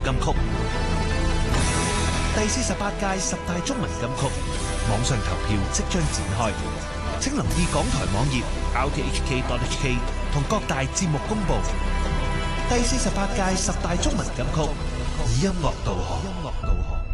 金曲。第48屆十大中文金曲網上投票即將展開，請留意港台網頁 rthk.hk 同各大節目公布。第48屆十大中文金曲以音樂導航。